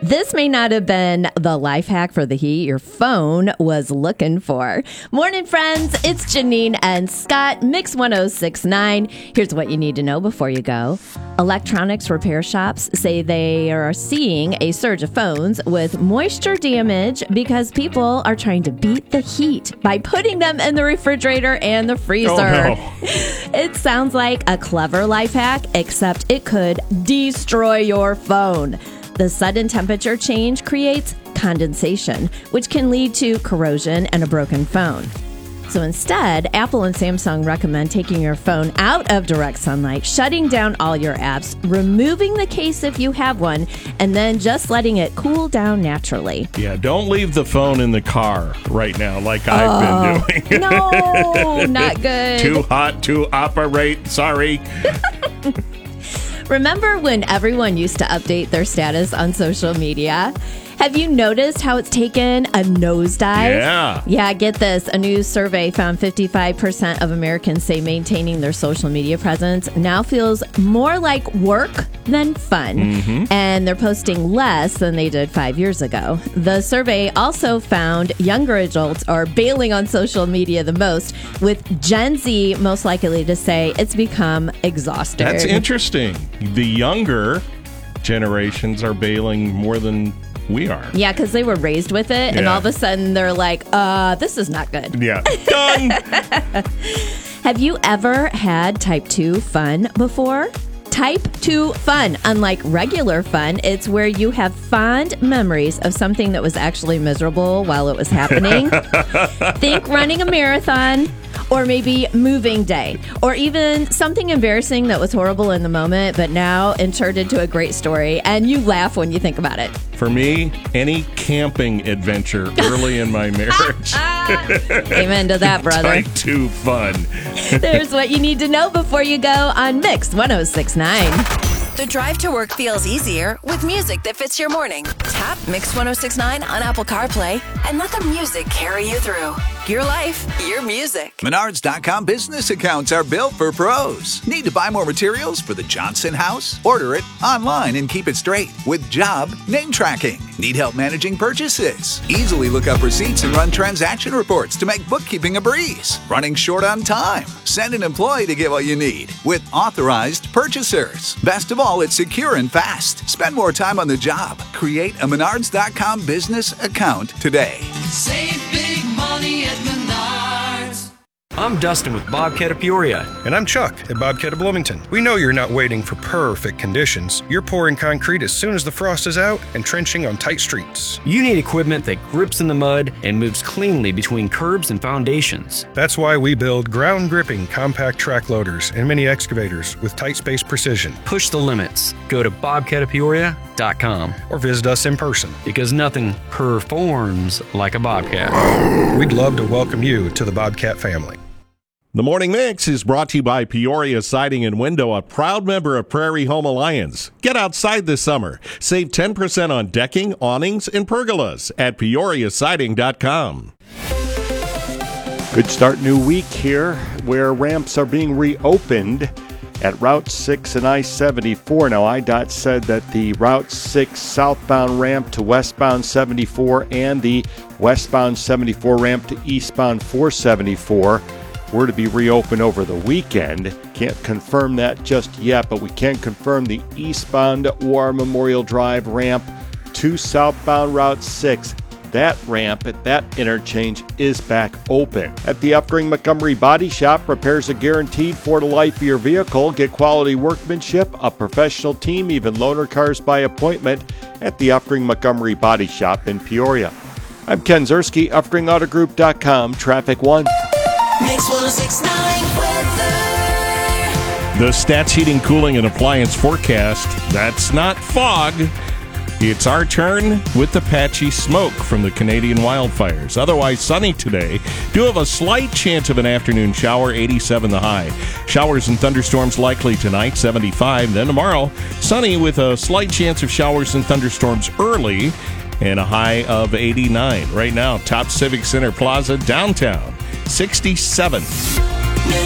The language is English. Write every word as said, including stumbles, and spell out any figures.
This may not have been the life hack for the heat your phone was looking for. Morning, friends. It's Janine and Scott, Mix one oh six point nine. Here's what you need to know before you go. Electronics repair shops say they are seeing a surge of phones with moisture damage because people are trying to beat the heat by putting them in the refrigerator and the freezer. Oh, no. It sounds like a clever life hack, except it could destroy your phone. The sudden temperature change creates condensation, which can lead to corrosion and a broken phone. So instead, Apple and Samsung recommend taking your phone out of direct sunlight, shutting down all your apps, removing the case if you have one, and then just letting it cool down naturally. Yeah, don't leave the phone in the car right now like I've oh, been doing. No, not good. Too hot to operate. Sorry. Remember when everyone used to update their status on social media? Have you noticed how it's taken a nosedive? Yeah. Yeah, get this. A new survey found fifty-five percent of Americans say maintaining their social media presence now feels more like work than fun. Mm-hmm. And they're posting less than they did five years ago. The survey also found younger adults are bailing on social media the most, with Gen Z most likely to say it's become exhausting. That's interesting. The younger generations are bailing more than we are. Yeah, because they were raised with it, Yeah. and all of a sudden they're like, uh, this is not good. Yeah. Done. Have you ever had type two fun before? Type two fun. Unlike regular fun, it's where you have fond memories of something that was actually miserable while it was happening. Think running a marathon, or maybe moving day, or even something embarrassing that was horrible in the moment, but now entered into a great story, and you laugh when you think about it. For me, any camping adventure early in my marriage. Amen to that, brother. Type two fun. There's what you need to know before you go on Mix one oh six point nine. The drive to work feels easier with music that fits your morning. Tap Mix one oh six point nine on Apple CarPlay and let the music carry you through. Your life, your music. Menards dot com business accounts are built for pros. Need to buy more materials for the Johnson house? Order it online and keep it straight with job name tracking. Need help managing purchases? Easily look up receipts and run transaction reports to make bookkeeping a breeze. Running short on time? Send an employee to get what you need with authorized purchasers. Best of all, it's secure and fast. Spend more time on the job. Create a Menards dot com business account today. Save big money at Menards. I'm Dustin with Bobcat of Peoria. And I'm Chuck at Bobcat of Bloomington. We know you're not waiting for perfect conditions. You're pouring concrete as soon as the frost is out and trenching on tight streets. You need equipment that grips in the mud and moves cleanly between curbs and foundations. That's why we build ground-gripping compact track loaders and mini excavators with tight space precision. Push the limits. Go to bobcat of peoria dot com Or visit us in person. because nothing performs like a Bobcat. We'd love to welcome you to the Bobcat family. The Morning Mix is brought to you by Peoria Siding and Window, a proud member of Prairie Home Alliance. Get outside this summer. Save ten percent on decking, awnings, and pergolas at peoria siding dot com. Good start new week here, where ramps are being reopened at Route six and I seventy-four. Now, I DOT said that the Route six southbound ramp to westbound seventy-four and the westbound seventy-four ramp to eastbound four seventy-four were to be reopened over the weekend. Can't confirm that just yet, but we can confirm the eastbound War Memorial Drive ramp to southbound Route six. That ramp at that interchange is back open. At the Upgring Montgomery Body Shop, repairs are guaranteed for the life of your vehicle. Get quality workmanship, a professional team, even loaner cars by appointment at the Upgring Montgomery Body Shop in Peoria. I'm Ken Zerski, upgring auto group dot com, Traffic One. Mix one oh six point nine weather. The Stats Heating, Cooling, and Appliance forecast. That's not fog. It's our turn with the patchy smoke from the Canadian wildfires. Otherwise sunny today. Do have a slight chance of an afternoon shower, eighty-seven the high. Showers and thunderstorms likely tonight, seventy-five. Then tomorrow, sunny with a slight chance of showers and thunderstorms early and a high of eighty-nine. Right now, Top Civic Center Plaza, downtown, sixty-seven.